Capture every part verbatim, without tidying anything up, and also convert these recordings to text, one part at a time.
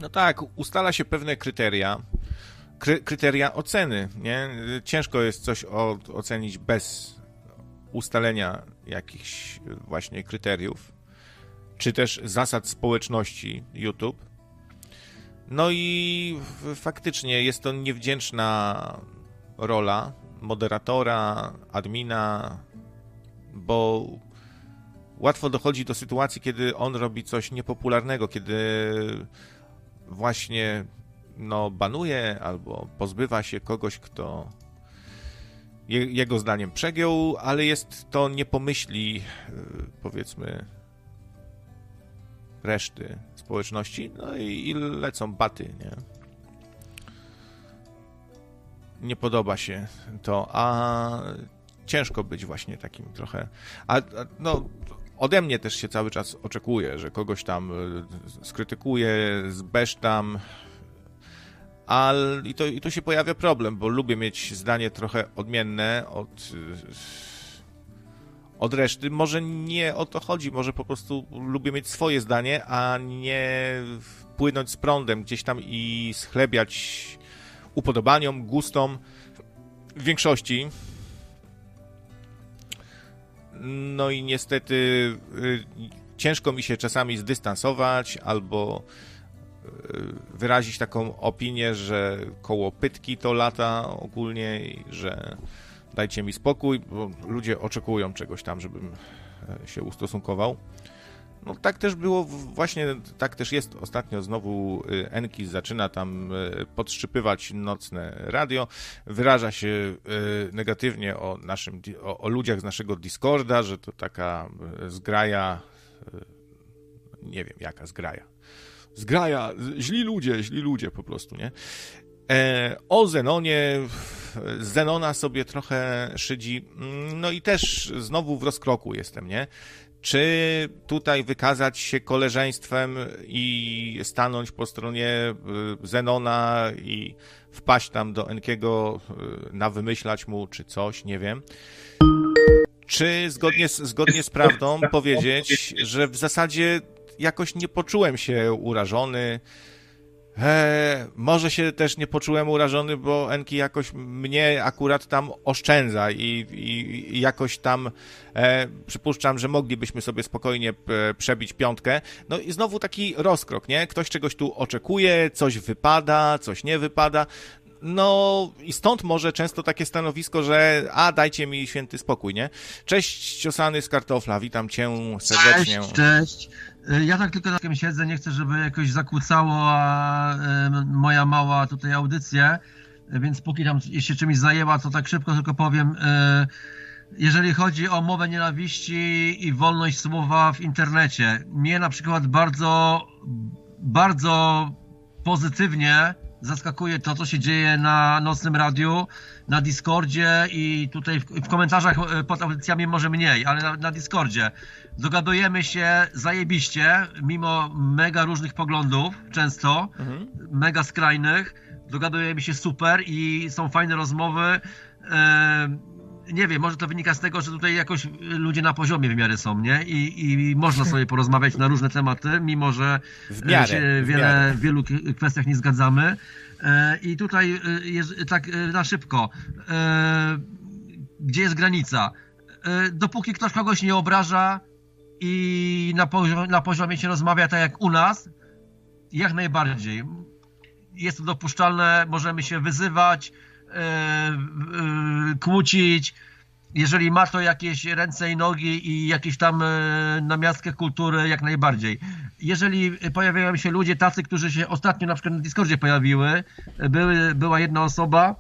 No tak, ustala się pewne kryteria, kry, kryteria oceny, nie? Ciężko jest coś o, ocenić bez ustalenia jakichś właśnie kryteriów, czy też zasad społeczności YouTube. No i faktycznie jest to niewdzięczna rola moderatora, admina, bo łatwo dochodzi do sytuacji, kiedy on robi coś niepopularnego, kiedy właśnie no, banuje albo pozbywa się kogoś, kto je, jego zdaniem przegiął, ale jest to nie pomyśli, powiedzmy, reszty społeczności, no i, i lecą baty, nie? Nie podoba się to, a ciężko być właśnie takim trochę, a, a no ode mnie też się cały czas oczekuje, że kogoś tam skrytykuję, zbesztam, ale i to, i tu się pojawia problem, bo lubię mieć zdanie trochę odmienne od od reszty. Może nie o to chodzi, może po prostu lubię mieć swoje zdanie, a nie płynąć z prądem gdzieś tam i schlebiać upodobaniom, gustom większości. No i niestety y, ciężko mi się czasami zdystansować albo y, wyrazić taką opinię, że koło pytki to lata ogólnie i że dajcie mi spokój, bo ludzie oczekują czegoś tam, żebym się ustosunkował. No tak też było, właśnie tak też jest ostatnio znowu Enki zaczyna tam podszczypywać nocne radio, wyraża się negatywnie o naszym, o, o ludziach z naszego Discorda, że to taka zgraja, nie wiem jaka zgraja, zgraja, źli ludzie, źli ludzie po prostu, nie? E, o Zenonie, Zenona sobie trochę szydzi, no i też znowu w rozkroku jestem, nie? Czy tutaj wykazać się koleżeństwem i stanąć po stronie Zenona i wpaść tam do Enkiego, nawymyślać mu, czy coś, nie wiem. Czy zgodnie z, zgodnie z prawdą powiedzieć, że w zasadzie jakoś nie poczułem się urażony. E, może się też nie poczułem urażony, bo Enki jakoś mnie akurat tam oszczędza i, i, i jakoś tam e, przypuszczam, że moglibyśmy sobie spokojnie p, przebić piątkę. No i znowu taki rozkrok, nie? Ktoś czegoś tu oczekuje, coś wypada, coś nie wypada. No i stąd może często takie stanowisko, że a dajcie mi święty spokój, nie? Cześć, ciosany z kartofla, witam cię serdecznie. Cześć, cześć. Ja tak tylko na tym siedzę, nie chcę, żeby jakoś zakłócało moja mała tutaj audycję, więc póki tam się czymś zajęła, to tak szybko tylko powiem, jeżeli chodzi o mowę nienawiści i wolność słowa w internecie, mnie na przykład bardzo, bardzo pozytywnie zaskakuje to, co się dzieje na Nocnym Radiu, na Discordzie i tutaj w, w komentarzach pod audycjami może mniej, ale na, na Discordzie. Dogadujemy się zajebiście, mimo mega różnych poglądów, często, mhm. mega skrajnych. Dogadujemy się super i są fajne rozmowy. E, nie wiem, może to wynika z tego, że tutaj jakoś ludzie na poziomie w miarę są, nie? I, i można sobie porozmawiać na różne tematy, mimo że w miarę, się w wiele, miarę. w wielu kwestiach nie zgadzamy. E, I tutaj jest, tak na szybko, e, gdzie jest granica? E, dopóki ktoś kogoś nie obraża i na, poziom, na poziomie się rozmawia tak jak u nas, jak najbardziej. Jest to dopuszczalne, możemy się wyzywać, e, e, kłócić. Jeżeli ma to jakieś ręce i nogi i jakieś tam e, namiastkę kultury, jak najbardziej. Jeżeli pojawiają się ludzie tacy, którzy się ostatnio na przykład na Discordzie pojawiły, były, była jedna osoba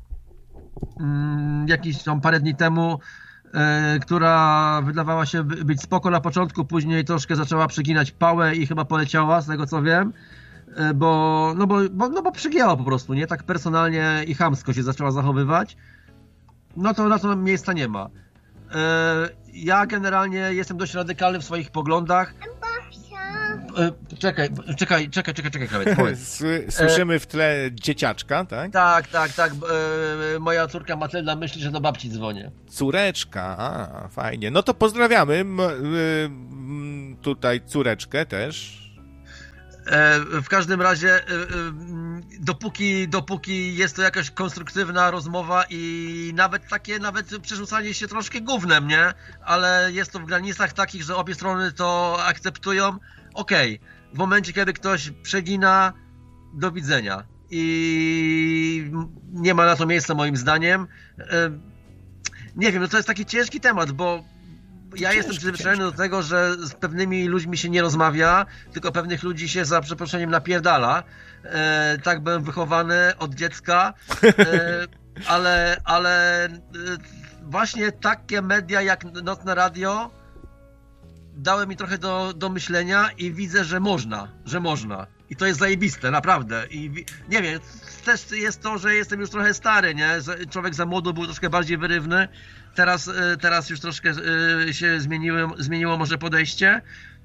mm, jakiś tam parę dni temu, e, która wydawała się być spoko na początku, później troszkę zaczęła przyginać pałę i chyba poleciała, z tego co wiem, e, bo, no bo, bo, no bo przygięła po prostu, nie? Tak personalnie i chamsko się zaczęła zachowywać. No to na to miejsca nie ma. Ja generalnie jestem dość radykalny w swoich poglądach. Czekaj, czekaj, czekaj, czekaj, czekaj, Krawec, Słyszymy w tle dzieciaczka, tak? Tak, tak, tak. Moja córka Matylda myśli, że do babci dzwonię. Córeczka, a, fajnie. No to pozdrawiamy m, m, tutaj córeczkę też. W każdym razie, dopóki, dopóki jest to jakaś konstruktywna rozmowa i nawet takie, nawet przerzucanie się troszkę gównem, nie? Ale jest to w granicach takich, że obie strony to akceptują, okej. Okay. W momencie, kiedy ktoś przegina, do widzenia. I nie ma na to miejsca moim zdaniem. Nie wiem, no to jest taki ciężki temat, bo ja ciężki, jestem przyzwyczajony do tego, że z pewnymi ludźmi się nie rozmawia, tylko pewnych ludzi się za przeproszeniem napierdala. E, tak byłem wychowany od dziecka, e, ale, ale e, właśnie takie media jak Nocne Radio dały mi trochę do, do myślenia i widzę, że można, że można. I to jest zajebiste, naprawdę. I nie wiem, też jest to, że jestem już trochę stary, nie? Człowiek za młodu był troszkę bardziej wyrywny. Teraz, teraz już troszkę się zmieniło, zmieniło może podejście.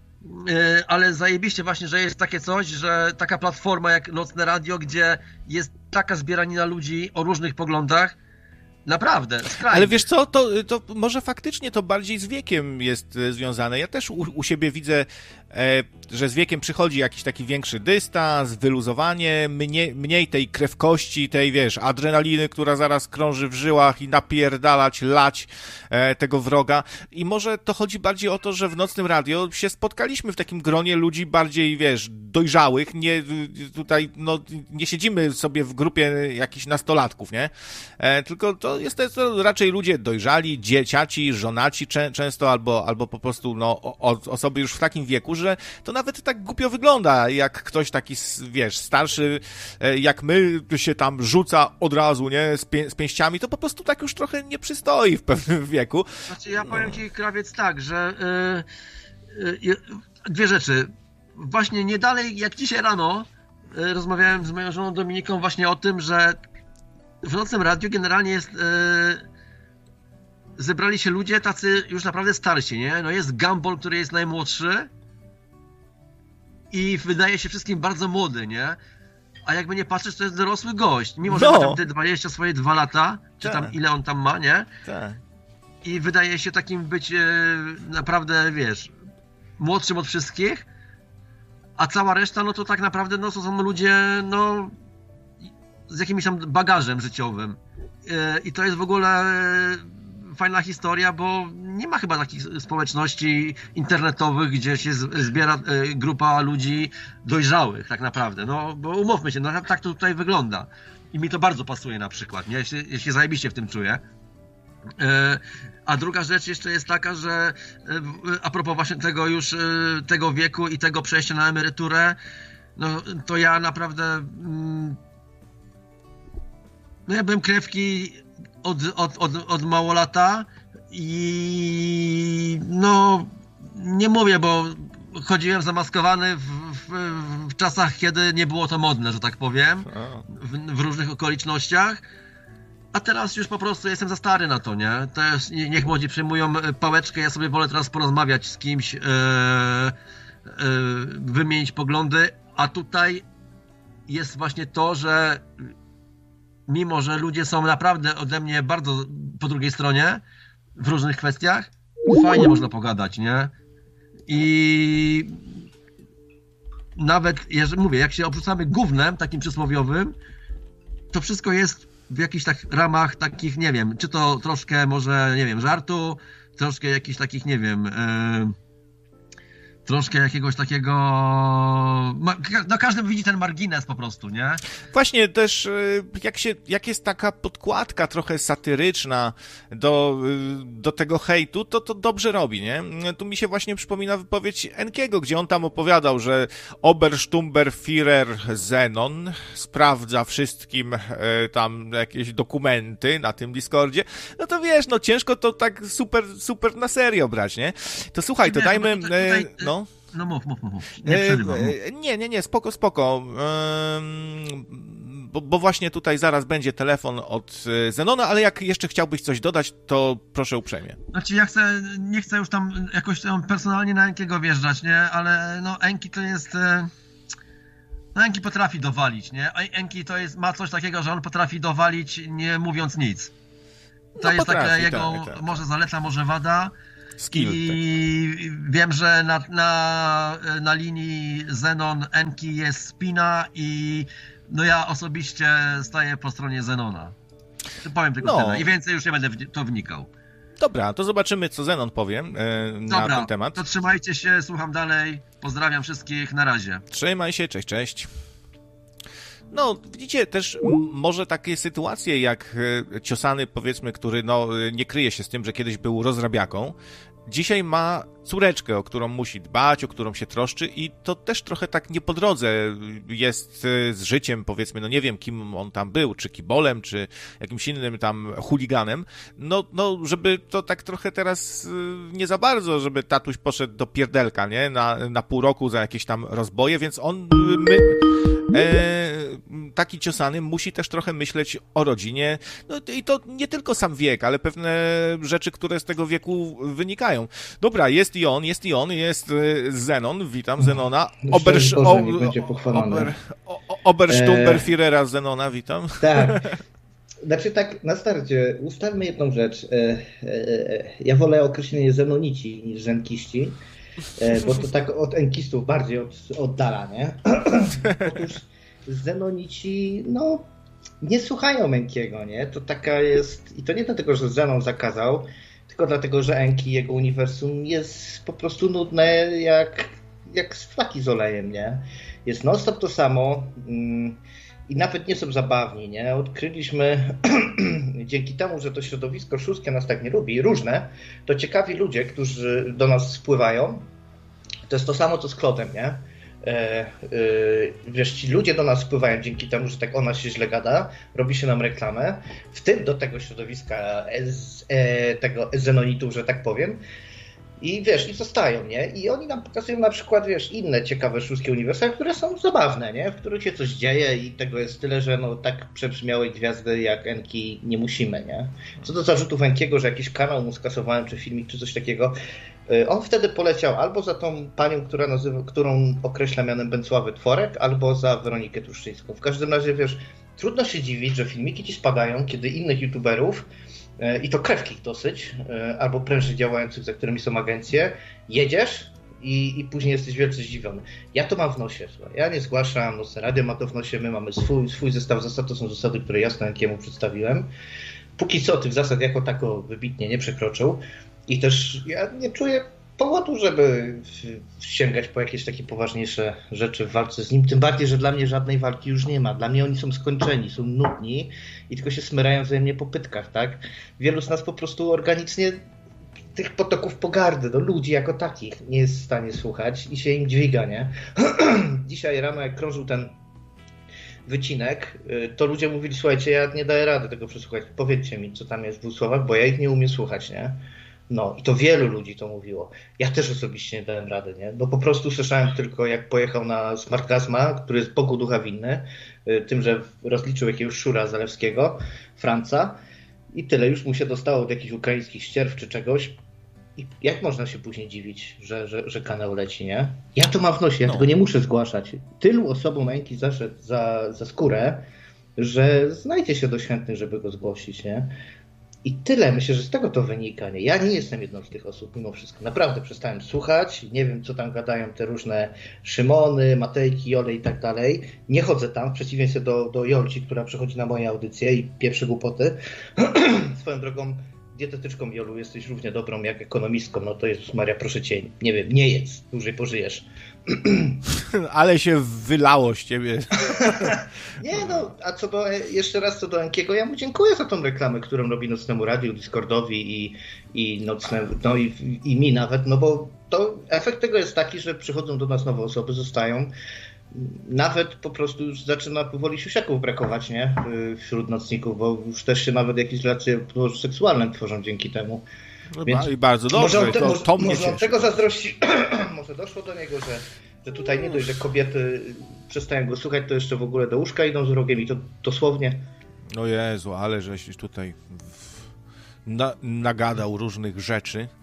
Ale zajebiście właśnie, że jest takie coś, że taka platforma jak Nocne Radio, gdzie jest taka zbieranina ludzi o różnych poglądach. Naprawdę, skrajnie. Ale wiesz co, to, to może faktycznie to bardziej z wiekiem jest związane. Ja też u, u siebie widzę, e, że z wiekiem przychodzi jakiś taki większy dystans, wyluzowanie, mniej, mniej tej krewkości, tej, wiesz, adrenaliny, która zaraz krąży w żyłach i napierdalać, lać e, tego wroga. I może to chodzi bardziej o to, że w Nocnym Radio się spotkaliśmy w takim gronie ludzi bardziej, wiesz, dojrzałych. Nie, tutaj, no, nie siedzimy sobie w grupie jakichś nastolatków, nie? E, tylko to jest to raczej ludzie dojrzali, dzieciaci, żonaci czę, często, albo, albo po prostu no, o, osoby już w takim wieku, że to nawet tak głupio wygląda, jak ktoś taki, wiesz, starszy, jak my, się tam rzuca od razu, nie, z, pię, z pięściami, to po prostu tak już trochę nie przystoi w pewnym wieku. Znaczy, ja powiem ci, Krawiec, tak, że yy, yy, dwie rzeczy. Właśnie nie dalej, jak dzisiaj rano yy, rozmawiałem z moją żoną Dominiką właśnie o tym, że w Nocnym Radiu generalnie jest, yy, zebrali się ludzie tacy już naprawdę starsi, nie? No jest Gumball, który jest najmłodszy i wydaje się wszystkim bardzo młody, nie? A jakby nie patrzysz, to jest dorosły gość, mimo że no. ma tam te dwadzieścia swoje dwa lata, czy tam ile on tam ma, nie? Tak. I wydaje się takim być yy, naprawdę, wiesz, młodszym od wszystkich, a cała reszta, no to tak naprawdę, no to są ludzie, no z jakimś tam bagażem życiowym. I to jest w ogóle fajna historia, bo nie ma chyba takich społeczności internetowych, gdzie się zbiera grupa ludzi dojrzałych tak naprawdę. No, bo umówmy się, no tak to tutaj wygląda. I mi to bardzo pasuje na przykład, nie? Ja się, ja się zajebiście w tym czuję. A druga rzecz jeszcze jest taka, że a propos właśnie tego już, tego wieku i tego przejścia na emeryturę, no to ja naprawdę... No ja byłem krewki od, od, od, od mało lata i no nie mówię, bo chodziłem zamaskowany w, w, w czasach, kiedy nie było to modne, że tak powiem, w, w różnych okolicznościach, a teraz już po prostu jestem za stary na to, nie? Też niech młodzi przyjmują pałeczkę, ja sobie wolę teraz porozmawiać z kimś, yy, yy, wymienić poglądy, a tutaj jest właśnie to, że mimo że ludzie są naprawdę ode mnie bardzo po drugiej stronie w różnych kwestiach, fajnie można pogadać, nie? I nawet, jeżeli mówię, jak się obrzucamy gównem takim przysłowiowym, to wszystko jest w jakichś tak ramach takich, nie wiem, czy to troszkę może, nie wiem, żartu, troszkę jakichś takich, nie wiem, yy, troszkę jakiegoś takiego... No każdy widzi ten margines po prostu, nie? Właśnie też jak, się, jak jest taka podkładka trochę satyryczna do, do tego hejtu, to to dobrze robi, nie? Tu mi się właśnie przypomina wypowiedź Enkiego, gdzie on tam opowiadał, że Obersturmbannführer Zenon sprawdza wszystkim tam jakieś dokumenty na tym Discordzie. No to wiesz, no ciężko to tak super, super na serio brać, nie? To słuchaj, to dajmy... Tutaj, tutaj, no. No mów, mów, mów. Nie przerywam. Nie, nie, nie, spoko, spoko. Bo, bo właśnie tutaj zaraz będzie telefon od Zenona, ale jak jeszcze chciałbyś coś dodać, to proszę uprzejmie. Znaczy ja chcę, nie chcę już tam jakoś tam personalnie na Enkiego wjeżdżać, nie? Ale no Enki to jest... No Enki potrafi dowalić, nie? Enki to jest, ma coś takiego, że on potrafi dowalić nie mówiąc nic. To no jest taka jego, tak, tak. może zaleta, może wada. Skill, I tak. Wiem, że na, na, na linii Zenon Enki jest Spina i no ja osobiście staję po stronie Zenona. Powiem tylko no. tyle i więcej już nie będę w to wnikał. Dobra, to zobaczymy, co Zenon powie e, na Dobra, ten temat. To trzymajcie się, słucham dalej. Pozdrawiam wszystkich, na razie. Trzymaj się, cześć, cześć. No, widzicie, też może takie sytuacje jak Ciosany, powiedzmy, który no, nie kryje się z tym, że kiedyś był rozrabiaką, dzisiaj ma córeczkę, o którą musi dbać, o którą się troszczy i to też trochę tak nie po drodze jest z życiem, powiedzmy, no nie wiem, kim on tam był, czy kibolem, czy jakimś innym tam chuliganem, no, no żeby to tak trochę teraz nie za bardzo, żeby tatuś poszedł do pierdelka, nie, na, na pół roku za jakieś tam rozboje, więc on, my... E, taki Ciosany musi też trochę myśleć o rodzinie, no i to nie tylko sam wiek, ale pewne rzeczy, które z tego wieku wynikają. Dobra, jest i on, jest i on, jest Zenon, witam Zenona, Obersz... Boże, niech będzie pochwalony. Ober, Obersturmbannführera Zenona, witam. Tak, znaczy tak na starcie ustalmy jedną rzecz, ja wolę określenie zenonici niż zenkiści, bo to tak od enkistów bardziej od, oddala, nie? Otóż zenonici, no, nie słuchają Enkiego, nie? To taka jest, i to nie dlatego, że Zenon zakazał, tylko dlatego, że Enki, jego uniwersum jest po prostu nudne jak, jak z flaki z olejem, nie? Jest non-stop to samo mm, i nawet nie są zabawni, nie? Odkryliśmy dzięki temu, że to środowisko szuskie nas tak nie lubi, różne, to ciekawi ludzie, którzy do nas spływają, to jest to samo, co z Klodem, nie? E, e, wiesz, ci ludzie do nas spływają dzięki temu, że tak o nas się źle gada, robi się nam reklamę, w tym do tego środowiska z, e, tego zenonitów, że tak powiem, i wiesz, i zostają, nie? I oni nam pokazują na przykład, wiesz, inne ciekawe szuskie uniwersa, które są zabawne, nie? W których się coś dzieje i tego jest tyle, że no tak przebrzmiałej gwiazdy jak Enki nie musimy, nie? Co do zarzutów Enkiego, że jakiś kanał mu skasowałem, czy filmik, czy coś takiego, on wtedy poleciał albo za tą panią, która nazywa, którą określa mianem Bęcławy Tworek, albo za Weronikę Truszczyńską. W każdym razie, wiesz, trudno się dziwić, że filmiki ci spadają, kiedy innych youtuberów, i to krewkich dosyć, albo prężnie działających, za którymi są agencje, jedziesz i, i później jesteś wielce zdziwiony. Ja to mam w nosie, słuchaj. Ja nie zgłaszam, no Radio ma to w nosie, my mamy swój, swój zestaw zasad, to są zasady, które jasno Enkiemu przedstawiłem. Póki co tych zasad jako tako wybitnie nie przekroczył i też ja nie czuję powodu, żeby sięgać po jakieś takie poważniejsze rzeczy w walce z nim, tym bardziej, że dla mnie żadnej walki już nie ma. Dla mnie oni są skończeni, są nudni i tylko się smyrają wzajemnie po pytkach, tak? Wielu z nas po prostu organicznie tych potoków pogardy do ludzi jako takich nie jest w stanie słuchać i się im dźwiga, nie? Dzisiaj rano, jak krążył ten wycinek, to ludzie mówili, słuchajcie, ja nie daję rady tego przesłuchać, powiedzcie mi, co tam jest w dwóch słowach, bo ja ich nie umiem słuchać, nie? No i to wielu ludzi to mówiło. Ja też osobiście nie dałem rady, nie? Bo po prostu słyszałem tylko, jak pojechał na Smartgasma, który jest Bogu ducha winny, tym, że rozliczył jakiegoś szura Zalewskiego, Franca i tyle już mu się dostało od jakichś ukraińskich ścierw czy czegoś. I jak można się później dziwić, że, że, że kanał leci, nie? Ja to mam w nosie, ja no. tego nie muszę zgłaszać. Tylu osobom Enki zaszedł za, za skórę, że znajdzie się dość chętnych, żeby go zgłosić, nie? I tyle, myślę, że z tego to wynika, nie? Ja nie jestem jedną z tych osób, mimo wszystko. Naprawdę przestałem słuchać, nie wiem, co tam gadają te różne Szymony, Matejki, Jole i tak dalej. Nie chodzę tam, w przeciwieństwie do, do Jolci, która przychodzi na moje audycje i pieprzy głupoty. Swoją drogą, dietetyczką, Jolu, jesteś równie dobrą jak ekonomistką, no to Jezus Maria, proszę cię, nie wiem, nie jedz, dłużej pożyjesz. Ale się wylało z ciebie. Nie no, a co do, jeszcze raz co do Enkiego, ja mu dziękuję za tą reklamę, którą robi Nocnemu Radiu, Discordowi i, i nocnemu, no i, i mi nawet, no bo to efekt tego jest taki, że przychodzą do nas nowe osoby, zostają. Nawet po prostu już zaczyna powoli siusiaków brakować, nie? Wśród nocników, bo już też się nawet jakieś relacje seksualne tworzą dzięki temu. Więc i bardzo dobrze, może on, te, to, może, to mnie może on cieszy. tego zazdrości, może doszło do niego, że, że tutaj nie dość, że kobiety przestają go słuchać, to jeszcze w ogóle do łóżka idą z wrogiem i to dosłownie. No Jezu, ale żeś tutaj na, nagadał różnych rzeczy.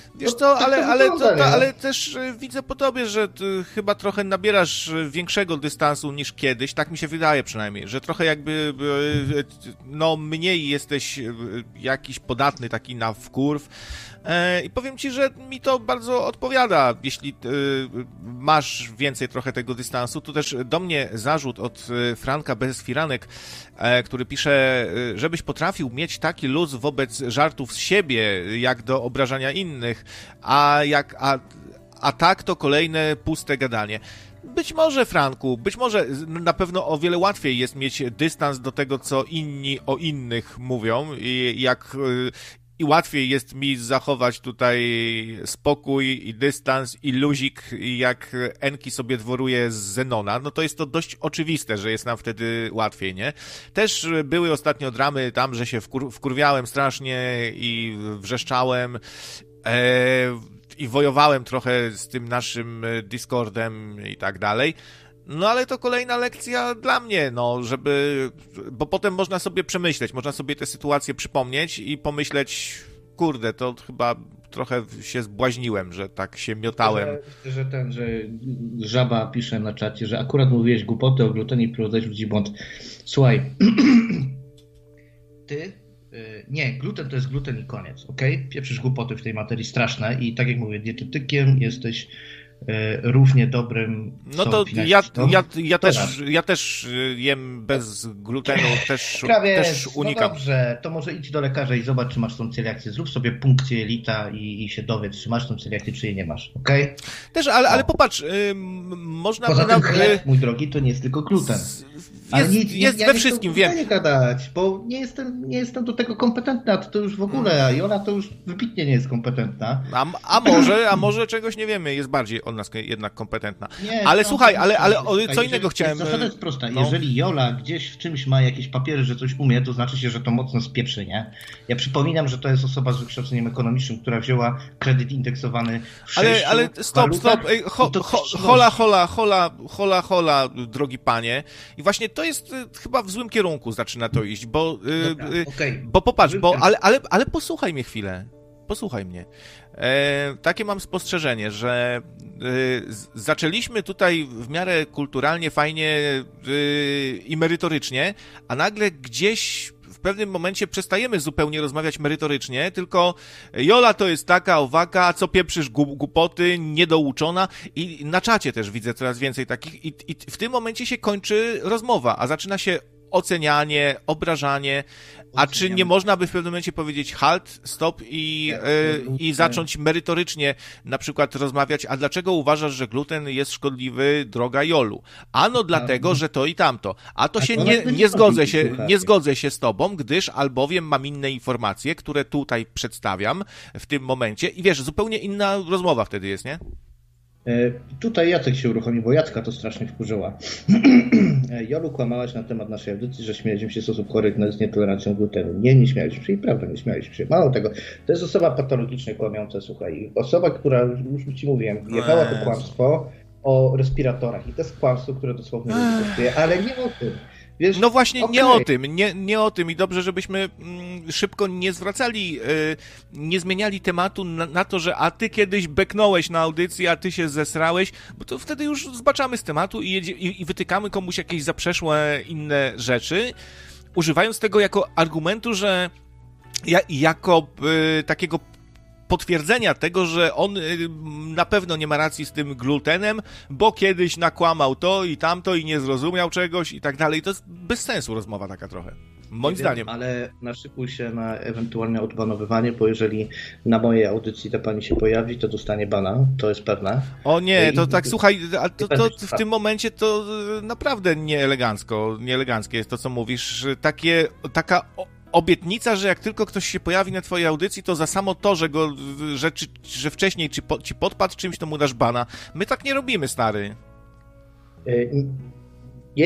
Wiesz No, co, tak ale, to ale, to, wygląda, to, nie? ale też y, widzę po tobie, że ty chyba trochę nabierasz większego dystansu niż kiedyś, tak mi się wydaje przynajmniej, że trochę jakby y, y, no mniej jesteś y, jakiś podatny taki na wkurw. E, I powiem ci, że mi to bardzo odpowiada, jeśli y, masz więcej trochę tego dystansu. Tu też do mnie zarzut od y, Franka bez firanek, e, który pisze, y, żebyś potrafił mieć taki luz wobec żartów z siebie, jak do obrażania innych, a jak a, a tak to kolejne puste gadanie. Być może, Franku, być może na pewno o wiele łatwiej jest mieć dystans do tego, co inni o innych mówią i jak i łatwiej jest mi zachować tutaj spokój i dystans i luzik, jak Enki sobie dworuje z Zenona, no to jest to dość oczywiste, że jest nam wtedy łatwiej, nie? Też były ostatnio dramy tam, że się wkur- wkurwiałem strasznie i wrzeszczałem e, i wojowałem trochę z tym naszym Discordem i tak dalej. No ale to kolejna lekcja dla mnie, no, żeby, bo potem można sobie przemyśleć, można sobie tę sytuację przypomnieć i pomyśleć, kurde, to chyba trochę się zbłaźniłem, że tak się miotałem. Że, że ten, że Żaba pisze na czacie, że akurat mówiłeś głupoty o glutenie i wprowadzałeś ludzi w błąd. Słuchaj, ty, nie, gluten to jest gluten i koniec, okej? Okay? Pieprzysz głupoty w tej materii straszne i tak jak mówię, dietetykiem jesteś równie dobrym. No to ja, ja, ja, też, ja też jem bez glutenu, też, też unikam. No dobrze, to może idź do lekarza i zobacz, czy masz tą celiakcję. Zrób sobie punkcję jelita i, i się dowiedz, czy masz tą celiakcję, czy jej nie masz, okej? Okay? Też, ale, ale popatrz, y, można... Poza by tym nam, chleb, mój drogi, to nie jest tylko gluten. Jest, nie, jest ja we nie wszystkim, wiem. wiem. Nie gadać, bo nie jestem, nie jestem do tego kompetentna, to, to już w ogóle, a Jola to już wybitnie nie jest kompetentna. A, a może, a może czegoś nie wiemy, jest bardziej od nas jednak kompetentna. Nie, ale no, słuchaj, to ale, ale tak, o, co jeżeli, innego chciałem... Zasada jest prosta, no. Jeżeli Jola gdzieś w czymś ma jakieś papiery, że coś umie, to znaczy się, że to mocno spieprzy, nie? Ja przypominam, że to jest osoba z wykształceniem ekonomicznym, która wzięła kredyt indeksowany w sześciu Ale, ale stop, stop, ej, ho, ho, hola, hola, hola, hola, hola, drogi panie. I właśnie to jest chyba w złym kierunku zaczyna to iść, bo, Dobra, y, okay. bo popatrz, bo, ale, ale, ale posłuchaj mnie chwilę, posłuchaj mnie. E, takie mam spostrzeżenie, że y, z, zaczęliśmy tutaj w miarę kulturalnie, fajnie y, i merytorycznie, a nagle gdzieś w pewnym momencie przestajemy zupełnie rozmawiać merytorycznie, tylko Jola to jest taka, owaka, co pieprzysz głupoty, niedouczona i na czacie też widzę coraz więcej takich i, i w tym momencie się kończy rozmowa, a zaczyna się ocenianie, obrażanie, a czy nie można by w pewnym momencie powiedzieć halt, stop i, y, i zacząć merytorycznie na przykład rozmawiać, a dlaczego uważasz, że gluten jest szkodliwy, droga Jolu? Ano dlatego, że to i tamto. A to się nie, nie zgodzę się, nie zgodzę się z tobą, gdyż albowiem mam inne informacje, które tutaj przedstawiam w tym momencie i wiesz, zupełnie inna rozmowa wtedy jest, nie? Tutaj Jacek się uruchomił, bo Jacka to strasznie wkurzyła. Jolu, kłamałaś na temat naszej audycji, że śmialiśmy się z osób chorych z nietolerancją glutenu. Nie, nie śmialiśmy się i prawda, nie śmialiśmy się. Mało tego, to jest osoba patologicznie kłamiąca, słuchaj. Osoba, która, już ci mówiłem, jechała to kłamstwo o respiratorach i to jest kłamstwo, które dosłownie nie kosztuje, ale nie o tym. Wiesz, no właśnie okay. nie o tym, nie, nie o tym i dobrze, żebyśmy mm, szybko nie zwracali, yy, nie zmieniali tematu na, na to, że a ty kiedyś beknąłeś na audycji, a ty się zesrałeś, bo to wtedy już zbaczamy z tematu i, jedzie, i, i wytykamy komuś jakieś zaprzeszłe inne rzeczy, używając tego jako argumentu, że ja, jako yy, takiego potwierdzenia tego, że on na pewno nie ma racji z tym glutenem, bo kiedyś nakłamał to i tamto i nie zrozumiał czegoś i tak dalej. To jest bez sensu rozmowa taka trochę. Moim nie zdaniem. Wiem, ale naszykuj się na ewentualne odbanowywanie, bo jeżeli na mojej audycji ta pani się pojawi, to dostanie bana, to jest pewne. O nie, to I... tak słuchaj, a to, to w tym momencie to naprawdę nieelegancko, nieeleganckie jest to, co mówisz. Takie, taka obietnica, że jak tylko ktoś się pojawi na twojej audycji, to za samo to, że go, że, czy, że wcześniej ci, po, ci podpadł czymś, to mu dasz bana. My tak nie robimy, stary. Yy, nie,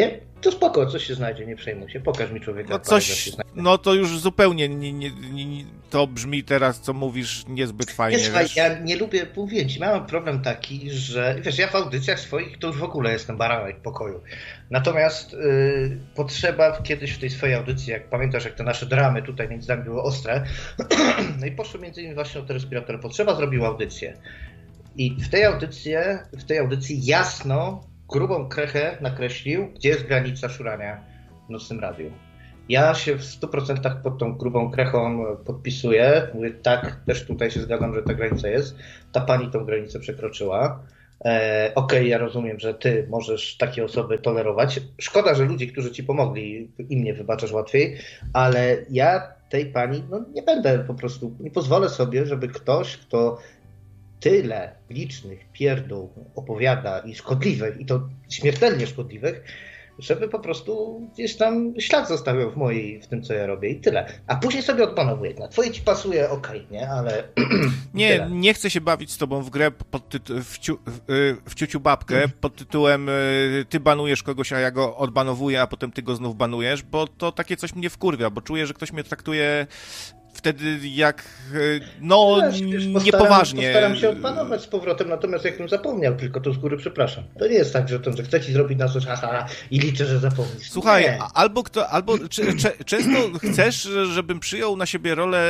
to spoko, coś się znajdzie, nie przejmuj się. Pokaż mi człowieka. No coś, no to już zupełnie nie, nie, nie, to brzmi teraz, co mówisz, niezbyt fajnie. Nie, słuchaj, ja nie lubię mówić. Mam problem taki, że wiesz, ja w audycjach swoich to już w ogóle jestem baranek pokoju. Natomiast yy, potrzeba kiedyś w tej swojej audycji, jak pamiętasz, jak te nasze dramy tutaj między nami były ostre, no i poszło między innymi właśnie o te respiratory. Potrzeba zrobił audycję. I w tej audycji, w tej audycji jasno, grubą krechę nakreślił, gdzie jest granica szurania w nocnym radiu. Ja się w stu procentach pod tą grubą krechą podpisuję. Mówię, tak, też tutaj się zgadzam, że ta granica jest. Ta pani tą granicę przekroczyła. E, Okej, okay, ja rozumiem, że ty możesz takie osoby tolerować. Szkoda, że ludzie, którzy ci pomogli, im nie wybaczasz łatwiej, ale ja tej pani no, nie będę po prostu, nie pozwolę sobie, żeby ktoś, kto tyle licznych pierdół opowiada i szkodliwych, i to śmiertelnie szkodliwych, żeby po prostu gdzieś tam ślad zostawiał w mojej, w tym, co ja robię i tyle. A później sobie odbanowuję. Na twoje ci pasuje, okej, okay, nie? Ale nie, tyle. Nie chcę się bawić z tobą w grę pod tytu- w, ciu- w, w ciuciu babkę pod tytułem ty banujesz kogoś, a ja go odbanowuję, a potem ty go znów banujesz, bo to takie coś mnie wkurwia, bo czuję, że ktoś mnie traktuje wtedy jak, no, Wiesz, wiesz, postaram, niepoważnie. Postaram się odpanować z powrotem, natomiast jakbym zapomniał, tylko to z góry przepraszam. To nie jest tak, że, to, że chcę ci zrobić na coś haha i liczę, że zapomnisz. Słuchaj, nie. albo kto, albo czy, czy, często chcesz, żebym przyjął na siebie rolę,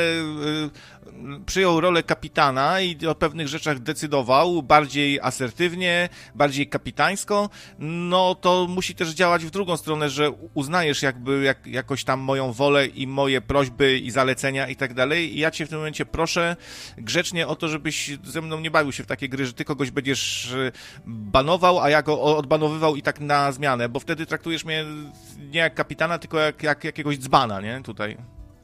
przyjął rolę kapitana i o pewnych rzeczach decydował bardziej asertywnie, bardziej kapitańsko, no to musi też działać w drugą stronę, że uznajesz jakby jak, jakoś tam moją wolę i moje prośby i zalecenia i tak dalej. I ja cię w tym momencie proszę grzecznie o to, żebyś ze mną nie bawił się w takie gry, że ty kogoś będziesz banował, a ja go odbanowywał i tak na zmianę, bo wtedy traktujesz mnie nie jak kapitana, tylko jak, jak jakiegoś dzbana, nie? Tutaj.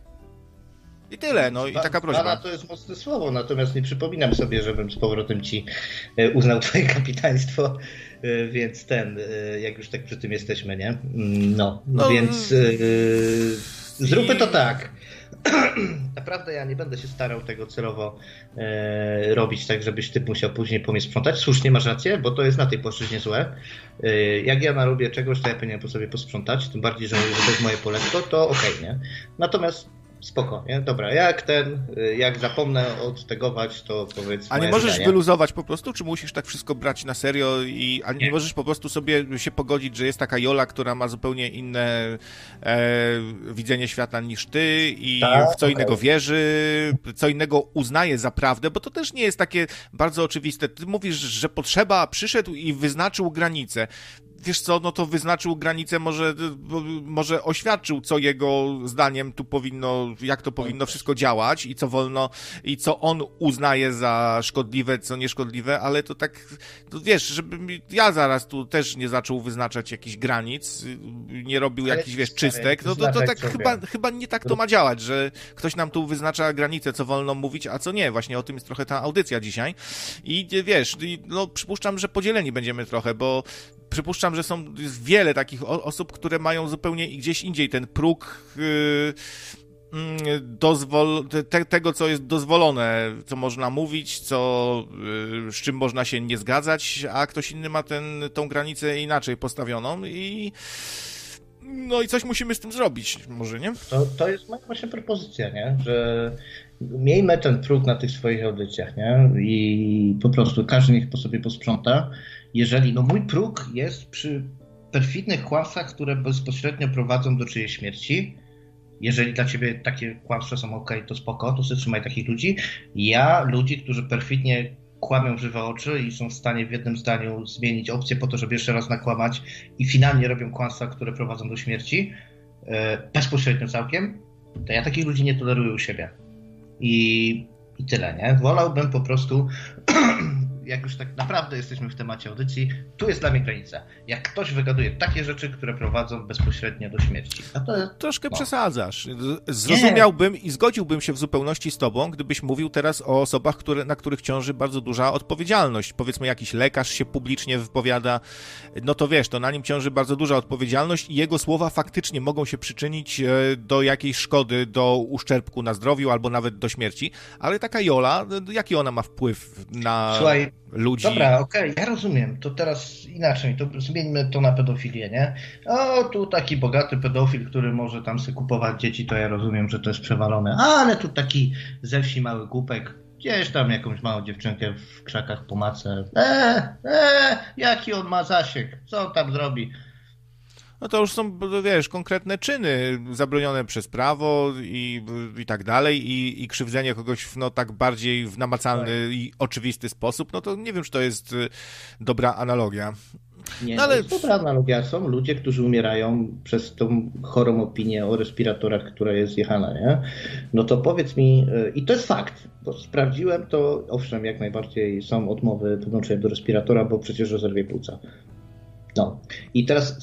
I tyle, no i taka prośba. Dzbana to jest mocne słowo, natomiast nie przypominam sobie, żebym z powrotem ci uznał twoje kapitaństwo, więc ten, jak już tak przy tym jesteśmy, nie? No, no więc yy, zróbmy to tak. Naprawdę ja nie będę się starał tego celowo e, robić tak, żebyś ty musiał później po mnie sprzątać. Słusznie, masz rację, bo to jest na tej płaszczyźnie złe. E, jak ja narobię czegoś, to ja powinienem po sobie posprzątać, tym bardziej, że to jest moje poletko, to okej, okay, nie? Natomiast spoko, nie? Dobra, jak ten, jak zapomnę odtegować, to powiedz. A nie możesz zdanie. Wyluzować po prostu, czy musisz tak wszystko brać na serio i a nie, nie możesz po prostu sobie się pogodzić, że jest taka Jola, która ma zupełnie inne e, widzenie świata niż ty i tak, w co okay. innego wierzy, co innego uznaje za prawdę, bo to też nie jest takie bardzo oczywiste. Ty mówisz, że potrzeba, przyszedł i wyznaczył granicę. Wiesz co, no to wyznaczył granicę, może, może oświadczył, co jego zdaniem tu powinno, jak to powinno wszystko działać i co wolno, i co on uznaje za szkodliwe, co nieszkodliwe, ale to tak, to wiesz, żebym ja zaraz tu też nie zaczął wyznaczać jakichś granic, nie robił ale jakichś, wiesz, czystek, no to, to tak chyba, chyba nie tak to ma działać, że ktoś nam tu wyznacza granicę, co wolno mówić, a co nie. Właśnie o tym jest trochę ta audycja dzisiaj. I wiesz, no przypuszczam, że podzieleni będziemy trochę, bo przypuszczam, że są jest wiele takich o- osób, które mają zupełnie gdzieś indziej ten próg yy, yy, dozwol- te, tego, co jest dozwolone, co można mówić, co, yy, z czym można się nie zgadzać, a ktoś inny ma ten, tą granicę inaczej postawioną i no i coś musimy z tym zrobić, może, nie? To, to jest moja właśnie propozycja, nie? Że miejmy ten próg na tych swoich audycjach, nie? I po prostu każdy niech po sobie posprząta. Jeżeli, no mój próg jest przy perfidnych kłamstwach, które bezpośrednio prowadzą do czyjejś śmierci. Jeżeli dla ciebie takie kłamstwa są ok, to spoko, to sobie trzymaj takich ludzi. Ja ludzi, którzy perfidnie kłamią w żywe oczy i są w stanie w jednym zdaniu zmienić opcję po to, żeby jeszcze raz nakłamać i finalnie robią kłamstwa, które prowadzą do śmierci, bezpośrednio całkiem, to ja takich ludzi nie toleruję u siebie. I, i tyle, nie? Wolałbym po prostu, jak już tak naprawdę jesteśmy w temacie audycji, tu jest dla mnie granica. Jak ktoś wygaduje takie rzeczy, które prowadzą bezpośrednio do śmierci. A to, Troszkę no. przesadzasz. Zrozumiałbym nie. i zgodziłbym się w zupełności z tobą, gdybyś mówił teraz o osobach, które, na których ciąży bardzo duża odpowiedzialność. Powiedzmy, jakiś lekarz się publicznie wypowiada, no to wiesz, to na nim ciąży bardzo duża odpowiedzialność i jego słowa faktycznie mogą się przyczynić do jakiejś szkody, do uszczerbku na zdrowiu albo nawet do śmierci. Ale taka Jola, jaki ona ma wpływ na... Słuchaj, ludzi. Dobra, okej, okay, ja rozumiem. To teraz inaczej, to zmieńmy to na pedofilię, nie? O, tu taki bogaty pedofil, który może tam sobie kupować dzieci, to ja rozumiem, że to jest przewalone. Ale tu taki ze wsi mały głupek, gdzieś tam jakąś małą dziewczynkę w krzakach po macę. Eee, eee, jaki on ma zasięg? Co on tam zrobi? No to już są, wiesz, konkretne czyny zabronione przez prawo i, i tak dalej i, i krzywdzenie kogoś w no, tak bardziej w namacalny tak. i oczywisty sposób, no to nie wiem, czy to jest dobra analogia. Nie, no, ale... to jest dobra analogia. Są ludzie, którzy umierają przez tą chorą opinię o respiratorach, która jest jechana, nie? No to powiedz mi, i to jest fakt, bo sprawdziłem to, owszem, jak najbardziej są odmowy podłączenia do respiratora, bo przecież rozerwie płuca. No i teraz